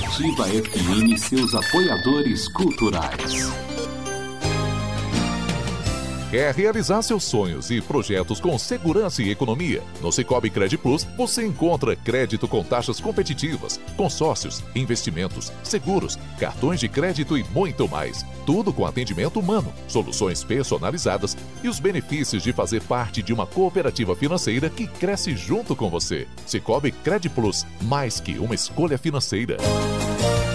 Ativa FM e seus apoiadores culturais. Quer realizar seus sonhos e projetos com segurança e economia? No Sicoob Cred Plus, você encontra crédito com taxas competitivas, consórcios, investimentos, seguros, cartões de crédito e muito mais. Tudo com atendimento humano, soluções personalizadas e os benefícios de fazer parte de uma cooperativa financeira que cresce junto com você. Sicoob Cred Plus, mais que uma escolha financeira.